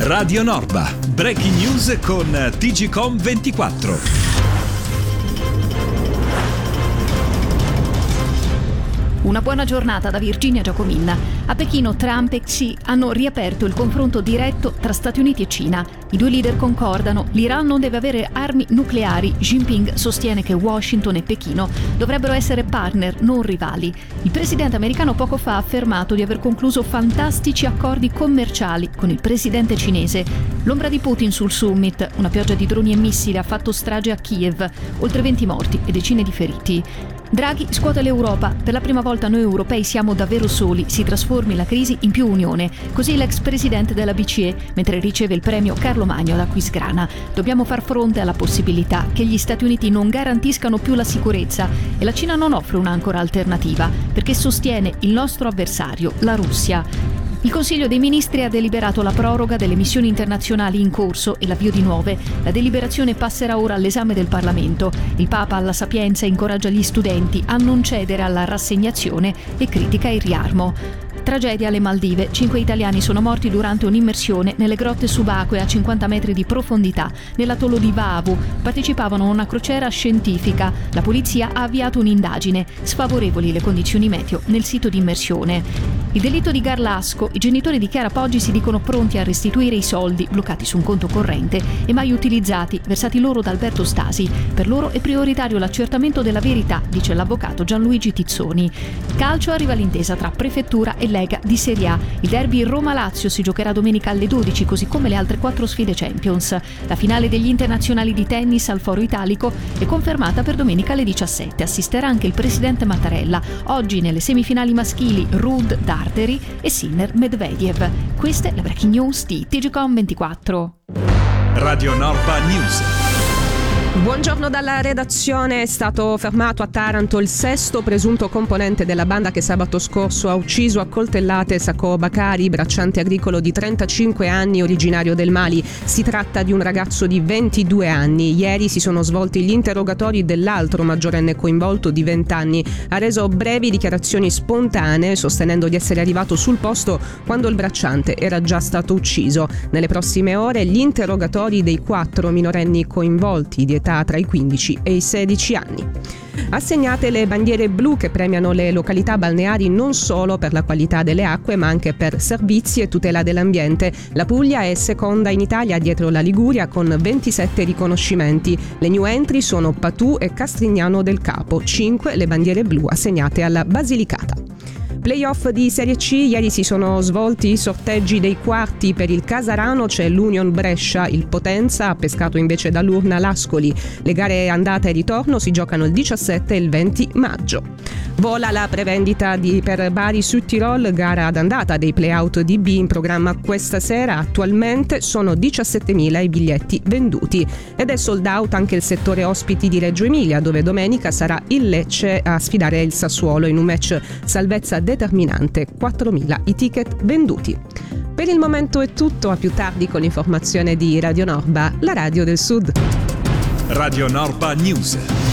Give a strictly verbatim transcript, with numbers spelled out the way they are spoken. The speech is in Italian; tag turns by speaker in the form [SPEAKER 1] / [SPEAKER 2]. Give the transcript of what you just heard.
[SPEAKER 1] Radio Norba, breaking news con T G Com ventiquattro.
[SPEAKER 2] Una buona giornata da Virginia Giacomin. A Pechino Trump e Xi hanno riaperto il confronto diretto tra Stati Uniti e Cina. I due leader concordano, l'Iran non deve avere armi nucleari. Jinping sostiene che Washington e Pechino dovrebbero essere partner, non rivali. Il presidente americano poco fa ha affermato di aver concluso fantastici accordi commerciali con il presidente cinese. L'ombra di Putin sul summit, una pioggia di droni e missili ha fatto strage a Kiev, oltre venti morti e decine di feriti. Draghi scuote l'Europa. Per la prima volta noi europei siamo davvero soli, si trasformi la crisi in più unione. Così l'ex presidente della B C E, mentre riceve il premio Carlo Magno ad Aquisgrana. Dobbiamo far fronte alla possibilità che gli Stati Uniti non garantiscano più la sicurezza e la Cina non offre un'ancora alternativa, perché sostiene il nostro avversario, la Russia. Il Consiglio dei Ministri ha deliberato la proroga delle missioni internazionali in corso e l'avvio di nuove. La deliberazione passerà ora all'esame del Parlamento. Il Papa alla Sapienza incoraggia gli studenti a non cedere alla rassegnazione e critica il riarmo. Tragedia alle Maldive. Cinque italiani sono morti durante un'immersione nelle grotte subacquee a cinquanta metri di profondità nell'atollo di Vavu. Partecipavano a una crociera scientifica. La polizia ha avviato un'indagine. Sfavorevoli le condizioni meteo nel sito di immersione. Il delitto di Garlasco. I genitori di Chiara Poggi si dicono pronti a restituire i soldi bloccati su un conto corrente e mai utilizzati, versati loro da Alberto Stasi. Per loro è prioritario l'accertamento della verità, dice l'avvocato Gianluigi Tizzoni. Calcio, arriva l'intesa tra prefettura e Lega di Serie A. Il derby Roma-Lazio si giocherà domenica alle dodici, così come le altre quattro sfide Champions. La finale degli internazionali di tennis al Foro Italico è confermata per domenica alle diciassette. Assisterà anche il presidente Mattarella. Oggi nelle semifinali maschili Ruud Darteri e Sinner Medvedev. Queste le breaking news di T G Com ventiquattro.
[SPEAKER 1] Radio Norba News.
[SPEAKER 3] Buongiorno dalla redazione. È stato fermato a Taranto il sesto presunto componente della banda che sabato scorso ha ucciso a coltellate Sacco Bakari, bracciante agricolo di trentacinque anni originario del Mali. Si tratta di un ragazzo di ventidue anni. Ieri si sono svolti gli interrogatori dell'altro maggiorenne coinvolto di venti anni. Ha reso brevi dichiarazioni spontanee, sostenendo di essere arrivato sul posto quando il bracciante era già stato ucciso. Nelle prossime ore gli interrogatori dei quattro minorenni coinvolti di età tra i quindici e i sedici anni. Assegnate le bandiere blu che premiano le località balneari non solo per la qualità delle acque ma anche per servizi e tutela dell'ambiente. La Puglia è seconda in Italia dietro la Liguria con ventisette riconoscimenti. Le new entry sono Patù e Castrignano del Capo, cinque le bandiere blu assegnate alla Basilicata. Playoff di Serie C, ieri si sono svolti i sorteggi dei quarti. Per il Casarano c'è l'Union Brescia, il Potenza ha pescato invece dall'Urna l'Ascoli. Le gare andata e ritorno si giocano il diciassette e il venti maggio. Vola la prevendita di, per Bari Südtirol, gara ad andata dei playout di B in programma questa sera. Attualmente sono diciassettemila i biglietti venduti ed è sold out anche il settore ospiti di Reggio Emilia, dove domenica sarà il Lecce a sfidare il Sassuolo in un match salvezza determinante. quattromila i ticket venduti. Per il momento è tutto, a più tardi con l'informazione di Radio Norba, la radio del Sud.
[SPEAKER 1] Radio Norba News.